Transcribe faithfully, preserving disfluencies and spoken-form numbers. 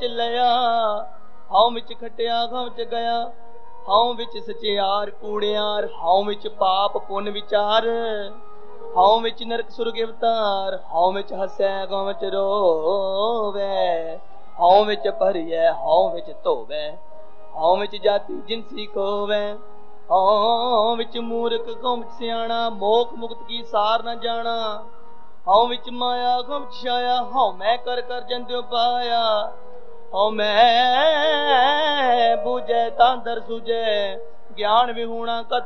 ਵਿੱਚ ਲਿਆ। ਹਉ ਵਿੱਚ ਖਟਿਆ ਗਾਉ ਚ ਗਿਆ। ਹਉ ਵਿੱਚ ਸਚਿਆਰ ਕੂੜਿਆਰ। ਹਉ ਵਿੱਚ ਪਾਪ ਪੁੰਨ ਵਿਚਾਰ। ਹਉ ਵਿੱਚ ਨਰਕ ਸੁਰਗ ਅਵਤਾਰ। ਹਉ ਵਿੱਚ ਹਸੈ ਗਾਉ ਵਿੱਚ ਰੋਵੈ। ਹਉ ਵਿੱਚ ਭਰੀਐ ਹਉ ਵਿੱਚ ਧੋਵੈ। ਹਉ ਵਿੱਚ ਜਾਤੀ ਜਿਨਸੀ ਖੋਵੈ। ਹਉ ਵਿੱਚ ਮੂਰਖ ਗਾਉ ਵਿੱਚ ਸਿਆਣਾ। ਮੋਖ ਮੁਕਤ ਕੀ ਸਾਰ ਨ ਜਾਣਾ। ਹਉ ਵਿੱਚ ਮਾਇਆ ਗਾਉ ਵਿੱਚ ਛਾਇਆ। ਹਉ ਮੈਂ ਕਰ ਕਰ ਜੰਤਿਉ ਪਾਇਆ। ਹਉ ਮੈਂ ਬੂਝੈ ਤਾਂ ਅੰਦਰ ਸੂਝੈ। ਗਿਆਨ ਵਿਹੂਣਾ ਕਤ